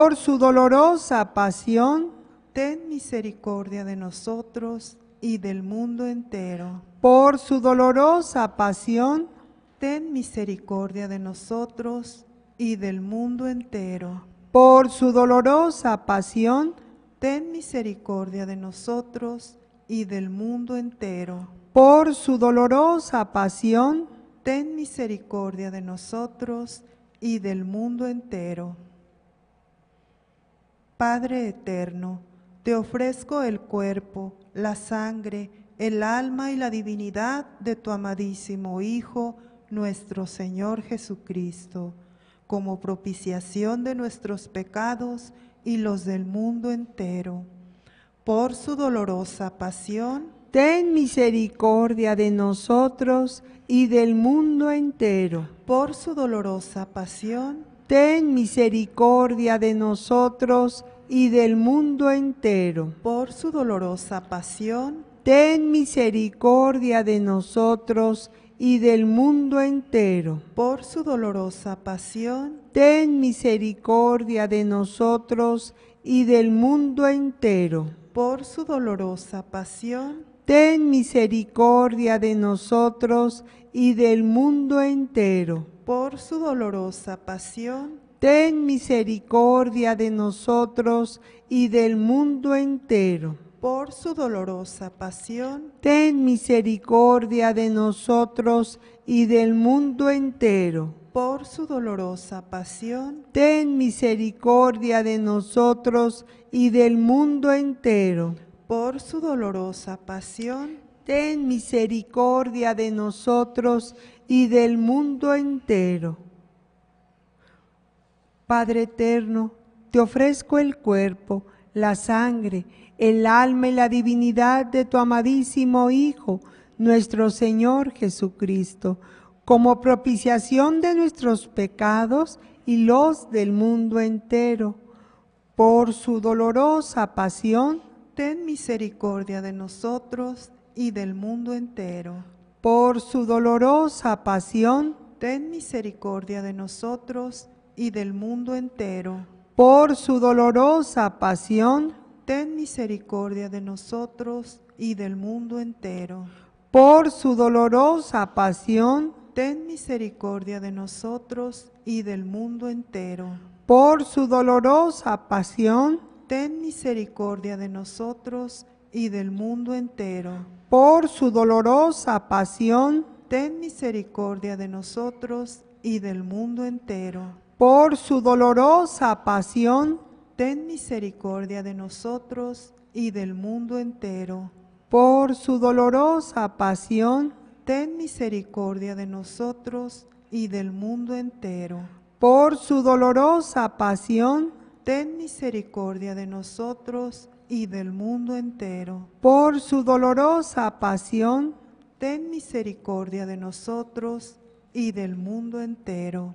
Por su dolorosa pasión, ten misericordia de nosotros y del mundo entero. por su dolorosa pasión, Ten misericordia de nosotros y del mundo entero. por su dolorosa pasión, Ten misericordia de nosotros y del mundo entero. por su dolorosa pasión, Ten misericordia de nosotros y del mundo entero. Padre eterno, te ofrezco el cuerpo, la sangre, el alma y la divinidad de tu amadísimo Hijo, nuestro Señor Jesucristo, como propiciación de nuestros pecados y los del mundo entero. Por su dolorosa pasión, ten misericordia de nosotros y del mundo entero. por su dolorosa pasión, Ten misericordia de nosotros y del mundo entero. por su dolorosa pasión, Ten misericordia de nosotros y del mundo entero. por su dolorosa pasión, Ten misericordia de nosotros y del mundo entero. por su dolorosa pasión, Ten misericordia de nosotros y del mundo entero. por su dolorosa pasión, Ten misericordia de nosotros y del mundo entero. por su dolorosa pasión, Ten misericordia de nosotros y del mundo entero. por su dolorosa pasión, Ten misericordia de nosotros y del mundo entero. por su dolorosa pasión, Ten misericordia de nosotros y del mundo entero. Padre eterno, te ofrezco el cuerpo, la sangre, el alma y la divinidad de tu amadísimo Hijo, nuestro Señor Jesucristo, como propiciación de nuestros pecados y los del mundo entero. Por su dolorosa pasión, ten misericordia de nosotros y del mundo entero. por su dolorosa pasión, Ten misericordia de nosotros y del mundo entero. por su dolorosa pasión, Ten misericordia de nosotros y del mundo entero. por su dolorosa pasión, Ten misericordia de nosotros y del mundo entero. por su dolorosa pasión, Ten misericordia de nosotros y del mundo entero. por su dolorosa pasión, Ten misericordia de nosotros y del mundo entero. por su dolorosa pasión, Ten misericordia de nosotros y del mundo entero. por su dolorosa pasión, Ten misericordia de nosotros y del mundo entero. por su dolorosa pasión, Ten misericordia de nosotros y del mundo entero. por su dolorosa pasión, Ten misericordia de nosotros y del mundo entero.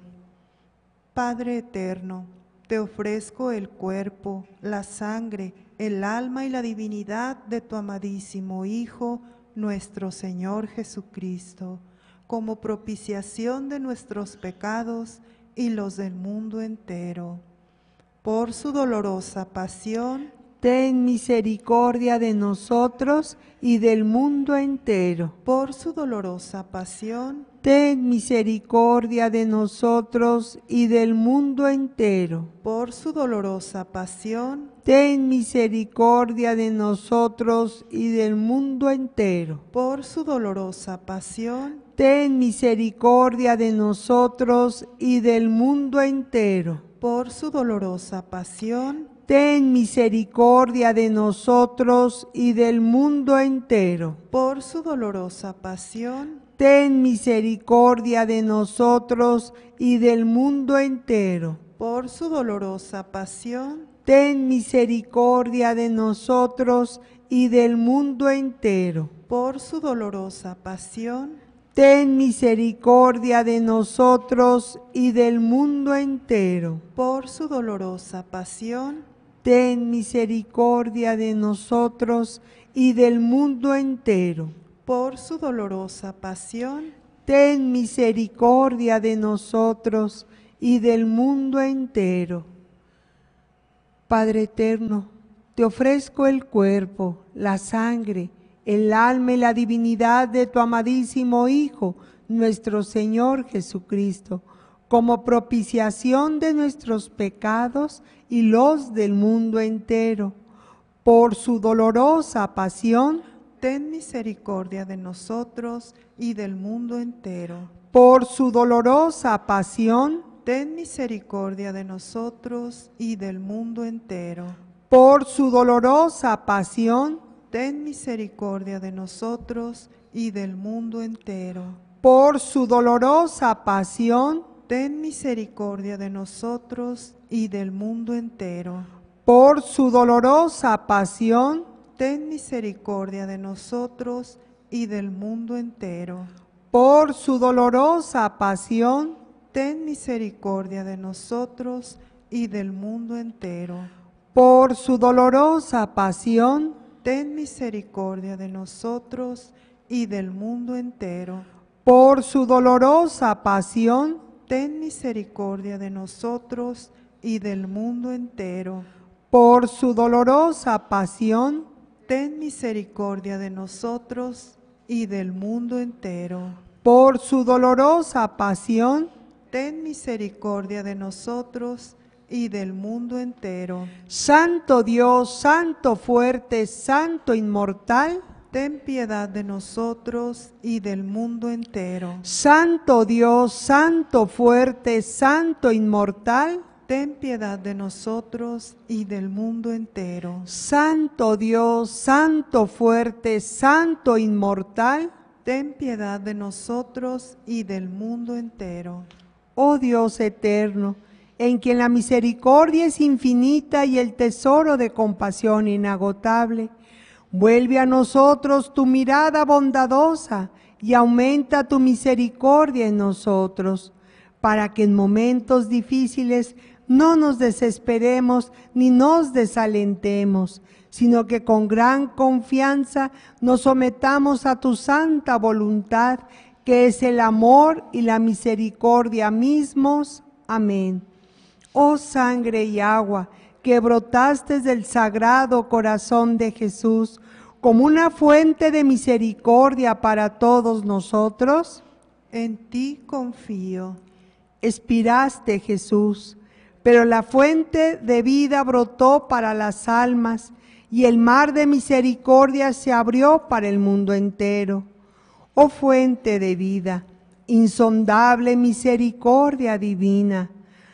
Padre eterno, te ofrezco el cuerpo, la sangre, el alma y la divinidad de tu amadísimo Hijo, nuestro Señor Jesucristo, como propiciación de nuestros pecados y los del mundo entero. Por su dolorosa pasión, ten misericordia de nosotros y del mundo entero. por su dolorosa pasión, Ten misericordia de nosotros y del mundo entero. por su dolorosa pasión, Ten misericordia de nosotros y del mundo entero. por su dolorosa pasión, Ten misericordia de nosotros y del mundo entero. por su dolorosa pasión, Ten misericordia de nosotros y del mundo entero. por su dolorosa pasión, Ten misericordia de nosotros y del mundo entero. por su dolorosa pasión, Ten misericordia de nosotros y del mundo entero. por su dolorosa pasión, Ten misericordia de nosotros y del mundo entero. por su dolorosa pasión, Ten misericordia de nosotros y del mundo entero. por su dolorosa pasión, Ten misericordia de nosotros y del mundo entero. Padre eterno, te ofrezco el cuerpo, la sangre, el alma y la divinidad de tu amadísimo Hijo, nuestro Señor Jesucristo, como propiciación de nuestros pecados y los del mundo entero. Por su dolorosa pasión, ten misericordia de nosotros y del mundo entero. por su dolorosa pasión, Ten misericordia de nosotros y del mundo entero. por su dolorosa pasión, Ten misericordia de nosotros y del mundo entero. por su dolorosa pasión, Ten misericordia de nosotros y del mundo entero. por su dolorosa pasión, Ten misericordia de nosotros y del mundo entero. por su dolorosa pasión, Ten misericordia de nosotros y del mundo entero. por su dolorosa pasión, Ten misericordia de nosotros y del mundo entero. por su dolorosa pasión, Ten misericordia de nosotros y del mundo entero. por su dolorosa pasión, Ten misericordia de nosotros y del mundo entero. por su dolorosa pasión, Ten misericordia de nosotros y del mundo entero. Santo Dios, Santo fuerte, Santo inmortal, Ten piedad de nosotros y del mundo entero. Santo Dios, Santo fuerte, Santo inmortal, Ten piedad de nosotros y del mundo entero. Santo Dios, Santo fuerte, Santo inmortal, Ten piedad de nosotros y del mundo entero. oh Dios eterno, en quien la misericordia es infinita y el tesoro de compasión inagotable, vuelve a nosotros tu mirada bondadosa y aumenta tu misericordia en nosotros, para que en momentos difíciles no nos desesperemos ni nos desalentemos, sino que con gran confianza nos sometamos a tu santa voluntad, que es el amor y la misericordia mismos. Amén. Oh sangre y agua, que brotaste del sagrado corazón de Jesús, como una fuente de misericordia para todos nosotros, En ti confío. expiraste, Jesús, pero la fuente de vida brotó para las almas y el mar de misericordia se abrió para el mundo entero. Oh fuente de vida, insondable misericordia divina,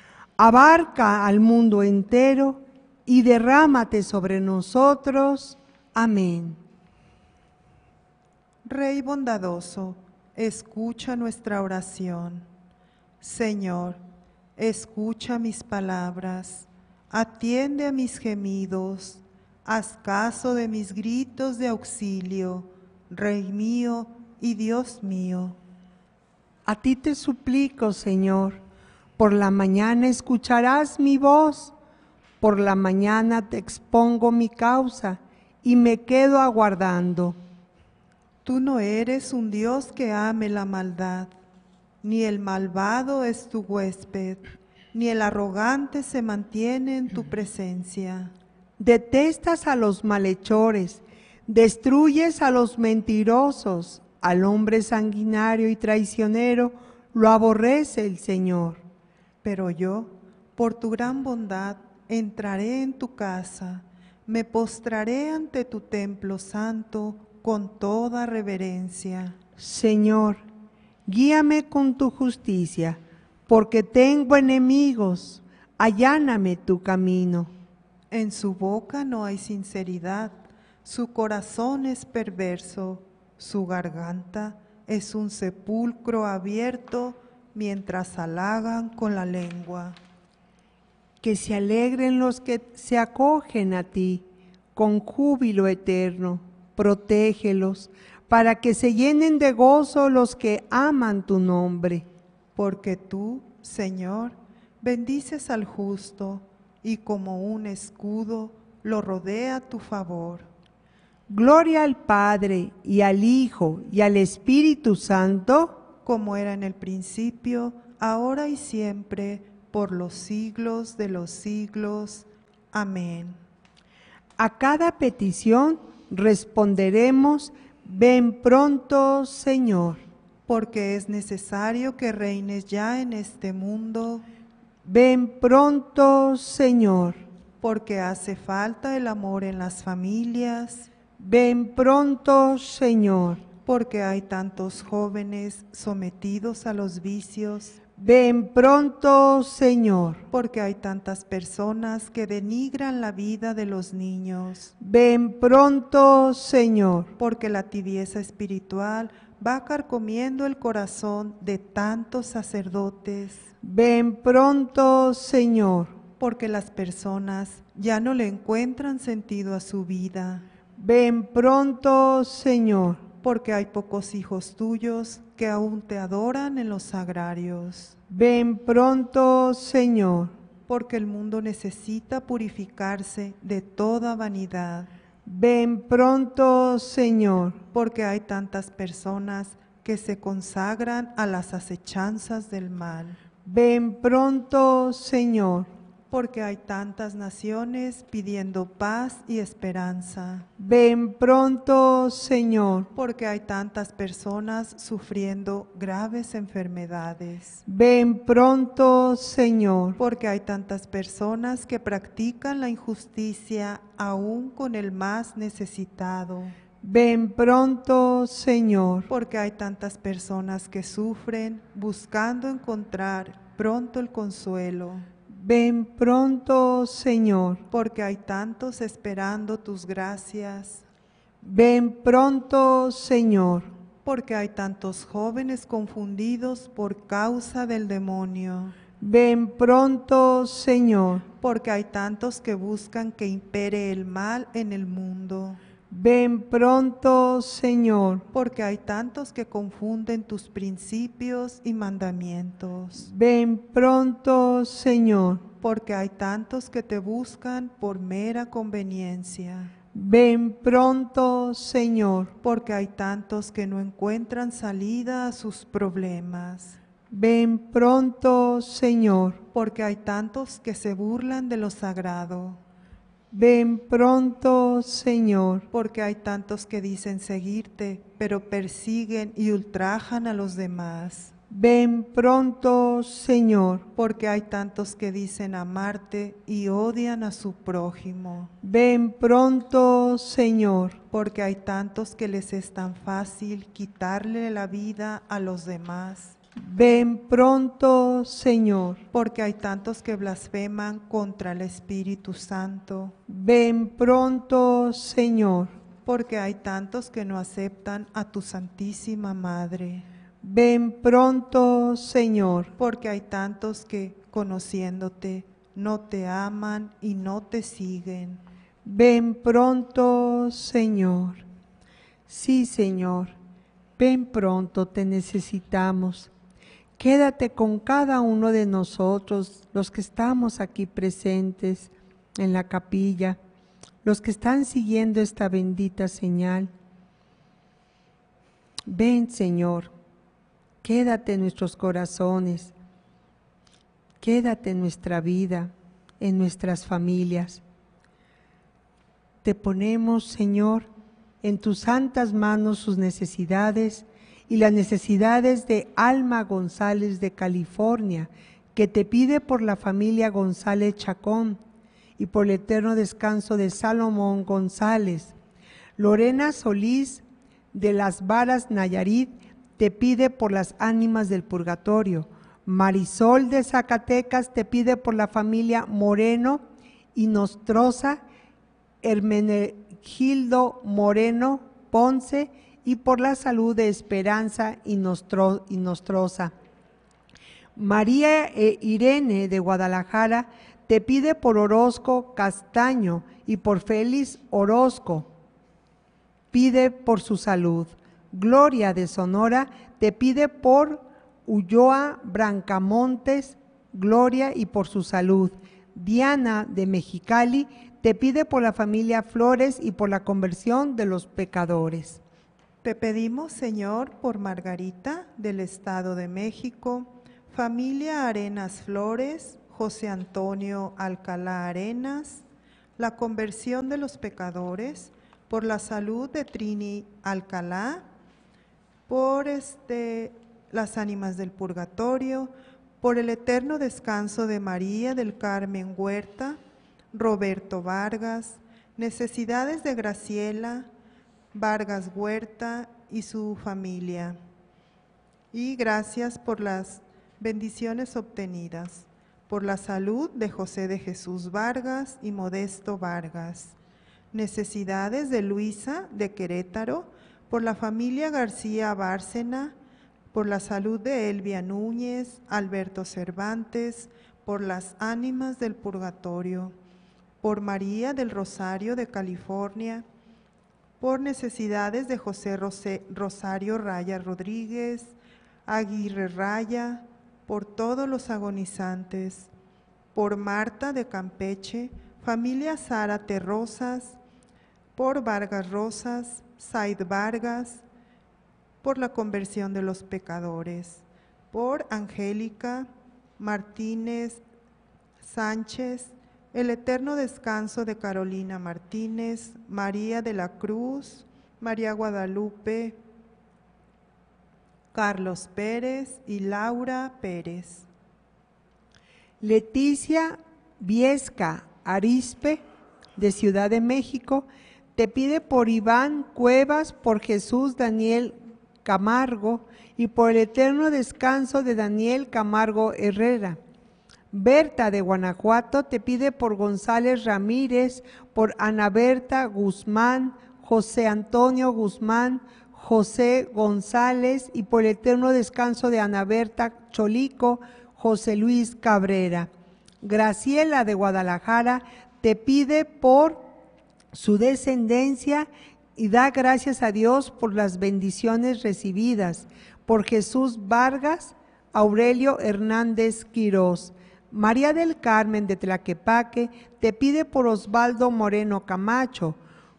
abarca al mundo entero y derrámate sobre nosotros. Amén. Rey bondadoso, escucha nuestra oración. Señor, escucha mis palabras, atiende a mis gemidos, haz caso de mis gritos de auxilio, Rey mío y Dios mío. A ti te suplico, Señor, por la mañana escucharás mi voz, por la mañana te expongo mi causa y me quedo aguardando. Tú no eres un Dios que ame la maldad, ni el malvado es tu huésped, ni el arrogante se mantiene en tu presencia. Detestas a los malhechores, destruyes a los mentirosos, al hombre sanguinario y traicionero lo aborrece el Señor. Pero yo, por tu gran bondad, entraré en tu casa, me postraré ante tu templo santo con toda reverencia. Señor, guíame con tu justicia, porque tengo enemigos, alláname tu camino. En su boca no hay sinceridad, su corazón es perverso, su garganta es un sepulcro abierto mientras halagan con la lengua. Que se alegren los que se acogen a ti, con júbilo eterno, protégelos, para que se llenen de gozo los que aman tu nombre. Porque tú, Señor, bendices al justo, y como un escudo lo rodea tu favor. Gloria al Padre, y al Hijo, y al Espíritu Santo, como era en el principio, ahora y siempre, por los siglos de los siglos. Amén. A cada petición responderemos, ven pronto, Señor. Porque es necesario que reines ya en este mundo, Ven pronto, Señor. porque hace falta el amor en las familias, Ven pronto, Señor. porque hay tantos jóvenes sometidos a los vicios, Ven pronto, Señor. porque hay tantas personas que denigran la vida de los niños, Ven pronto, Señor. porque la tibieza espiritual va carcomiendo el corazón de tantos sacerdotes, Ven pronto, Señor. porque las personas ya no le encuentran sentido a su vida, Ven pronto, Señor. porque hay pocos hijos tuyos que aún te adoran en los sagrarios, Ven pronto, Señor. porque el mundo necesita purificarse de toda vanidad, Ven pronto, Señor. porque hay tantas personas que se consagran a las acechanzas del mal, Ven pronto, Señor. porque hay tantas naciones pidiendo paz y esperanza, Ven pronto, Señor. porque hay tantas personas sufriendo graves enfermedades, Ven pronto, Señor. porque hay tantas personas que practican la injusticia aún con el más necesitado, Ven pronto, Señor. porque hay tantas personas que sufren buscando encontrar pronto el consuelo, Ven pronto, Señor. porque hay tantos esperando tus gracias, Ven pronto, Señor. porque hay tantos jóvenes confundidos por causa del demonio, Ven pronto, Señor. porque hay tantos que buscan que impere el mal en el mundo, Ven pronto, Señor. porque hay tantos que confunden tus principios y mandamientos, Ven pronto, Señor. porque hay tantos que te buscan por mera conveniencia, Ven pronto, Señor. porque hay tantos que no encuentran salida a sus problemas, Ven pronto, Señor. porque hay tantos que se burlan de lo sagrado, Ven pronto, Señor. porque hay tantos que dicen seguirte, pero persiguen y ultrajan a los demás, Ven pronto, Señor. porque hay tantos que dicen amarte y odian a su prójimo, Ven pronto, Señor. porque hay tantos que les es tan fácil quitarle la vida a los demás, Ven pronto, Señor. porque hay tantos que blasfeman contra el Espíritu Santo, Ven pronto, Señor. porque hay tantos que no aceptan a tu Santísima Madre, Ven pronto, Señor. porque hay tantos que, conociéndote, no te aman y no te siguen. Ven pronto, Señor. Sí, Señor. Ven pronto, te necesitamos. Quédate con cada uno de nosotros, los que estamos aquí presentes en la capilla, los que están siguiendo esta bendita señal. Ven, Señor, quédate en nuestros corazones, quédate en nuestra vida, en nuestras familias. Te ponemos, Señor, en tus santas manos sus necesidades y las necesidades de Alma González de California, que te pide por la familia González Chacón y por el eterno descanso de Salomón González. Lorena Solís de Las Varas, Nayarit, te pide por las ánimas del purgatorio. Marisol de Zacatecas te pide por la familia Moreno y Nostroza, Hermenegildo Moreno Ponce, y por la salud de Esperanza y Nostroza. María Irene de Guadalajara te pide por Orozco Castaño y por Félix Orozco, pide por su salud. Gloria de Sonora te pide por Ulloa Brancamontes, Gloria y por su salud. Diana de Mexicali te pide por la familia Flores y por la conversión de los pecadores. Te pedimos, Señor, por Margarita del Estado de México, familia Arenas Flores, José Antonio Alcalá Arenas, la conversión de los pecadores, por la salud de Trini Alcalá, por las ánimas del purgatorio, por el eterno descanso de María del Carmen Huerta, Roberto Vargas, necesidades de Graciela Vargas Huerta y su familia. Y gracias por las bendiciones obtenidas, por la salud de José de Jesús Vargas y Modesto Vargas. Necesidades de Luisa de Querétaro, por la familia García Bárcena, por la salud de Elvia Núñez, Alberto Cervantes, por las ánimas del purgatorio, por María del Rosario de California, por necesidades de José Rosario Raya Rodríguez, Aguirre Raya, por todos los agonizantes, por Marta de Campeche, familia Zárate Rosas, por Vargas Rosas, Said Vargas, por la conversión de los pecadores, por Angélica Martínez Sánchez, el eterno descanso de Carolina Martínez, María de la Cruz, María Guadalupe, Carlos Pérez y Laura Pérez. Leticia Viesca Arispe, de Ciudad de México, te pide por Iván Cuevas, por Jesús Daniel Camargo y por el eterno descanso de Daniel Camargo Herrera. Berta de Guanajuato te pide por González Ramírez, por Ana Berta Guzmán, José Antonio Guzmán, José González y por el eterno descanso de Ana Berta Cholico, José Luis Cabrera. Graciela de Guadalajara te pide por su descendencia y da gracias a Dios por las bendiciones recibidas, por Jesús Vargas, Aurelio Hernández Quirós. María del Carmen de Tlaquepaque te pide por Osvaldo Moreno Camacho,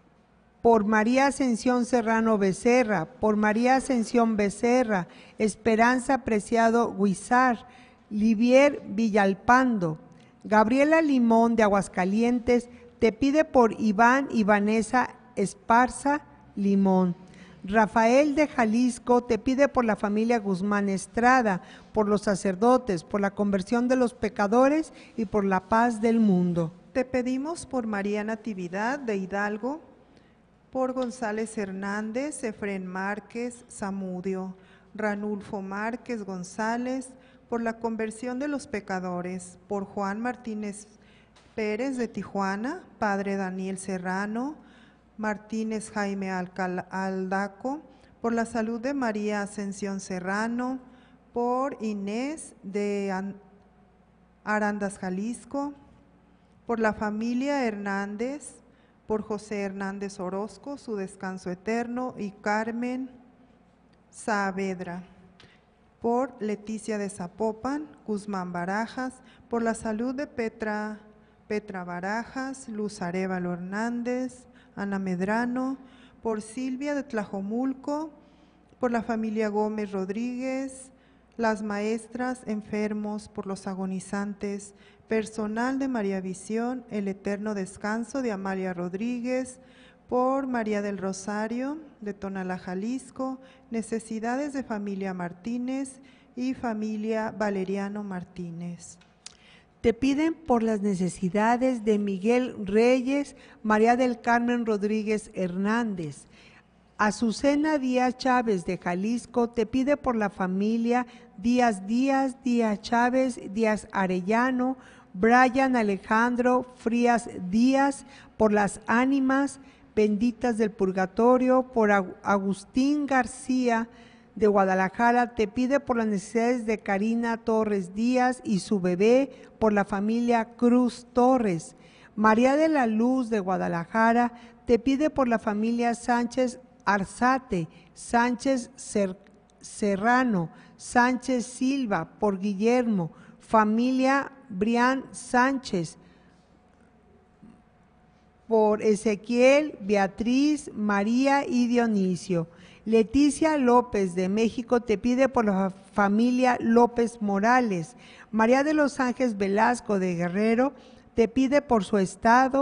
por María Ascensión Serrano Becerra, por María Ascensión Becerra, Esperanza Preciado Guizar, Livier Villalpando. Gabriela Limón de Aguascalientes te pide por Iván y Vanessa Esparza Limón. Rafael de Jalisco te pide por la familia Guzmán Estrada, por los sacerdotes, por la conversión de los pecadores y por la paz del mundo. Te pedimos por María Natividad de Hidalgo, por González Hernández, Efrén Márquez Zamudio, Ranulfo Márquez González, por la conversión de los pecadores, por Juan Martínez Pérez de Tijuana, padre Daniel Serrano, Martínez Jaime Aldaco, por la salud de María Ascensión Serrano, por Inés de Arandas, Jalisco, por la familia Hernández, por José Hernández Orozco, su descanso eterno, y Carmen Saavedra, por Leticia de Zapopan, Guzmán Barajas, por la salud de Petra Barajas, Luz Arévalo Hernández, Ana Medrano, por Silvia de Tlajomulco, por la familia Gómez Rodríguez, las maestras, enfermos, por los agonizantes, personal de María Visión, el eterno descanso de Amalia Rodríguez, por María del Rosario de Tonalá, Jalisco, necesidades de familia Martínez y familia Valeriano Martínez. Te piden por las necesidades de Miguel Reyes, María del Carmen Rodríguez Hernández. Azucena Díaz Chávez de Jalisco te pide por la familia Díaz Chávez, Díaz Arellano, Brian Alejandro Frías Díaz, por las ánimas benditas del purgatorio, por Agustín García de Guadalajara te pide por las necesidades de Karina Torres Díaz y su bebé, por la familia Cruz Torres. María de la Luz de Guadalajara te pide por la familia Sánchez Arzate, Sánchez Serrano, Sánchez Silva, por Guillermo, familia Brian Sánchez, por Ezequiel, Beatriz, María y Dionisio. Leticia López de México te pide por la familia López Morales. María de los Ángeles Velasco de Guerrero te pide por su estado